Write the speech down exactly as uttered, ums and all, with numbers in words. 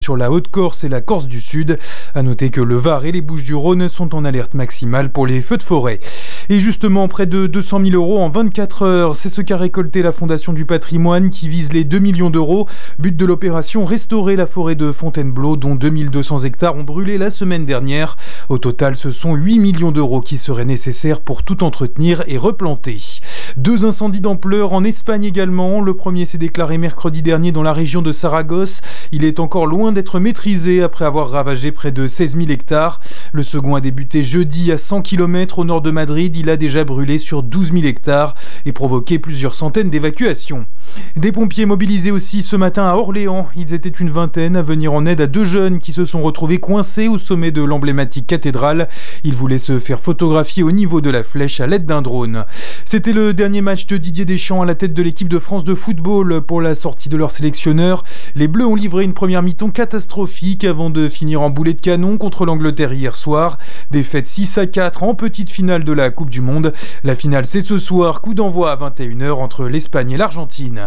sur la Haute-Corse et la Corse du Sud. À noter que le Var et les Bouches-du-Rhône sont en alerte maximale pour les feux de forêt. Et justement, près de deux cent mille euros en vingt-quatre heures, c'est ce qu'a récolté la Fondation du Patrimoine qui vise les deux millions d'euros. But de l'opération, restaurer la forêt de Fontainebleau dont deux mille deux cents hectares ont brûlé la semaine dernière. Au total, ce sont huit millions d'euros qui seraient nécessaires pour tout entretenir et replanter. Deux incendies d'ampleur en Espagne également. Le premier s'est déclaré mercredi dernier dans la région de Saragosse. Il est encore loin d'être maîtrisé après avoir ravagé près de seize mille hectares. Le second a débuté jeudi à cent kilomètres au nord de Madrid. Il a déjà brûlé sur douze mille hectares et provoqué plusieurs centaines d'évacuations. Des pompiers mobilisés aussi ce matin à Orléans. Ils étaient une vingtaine à venir en aide à deux jeunes qui se sont retrouvés coincés au sommet de l'emblématique cathédrale. Ils voulaient se faire photographier au niveau de la flèche à l'aide d'un drone. C'était le dernier match de Didier Deschamps à la tête de l'équipe de France de football pour la sortie de leur sélectionneur. Les Bleus ont livré une première mi-temps catastrophique avant de finir en boulet de canon contre l'Angleterre hier soir. Défaite six à quatre en petite finale de la Coupe du Monde. La finale c'est ce soir, coup d'envoi à vingt et une heures entre l'Espagne et l'Argentine.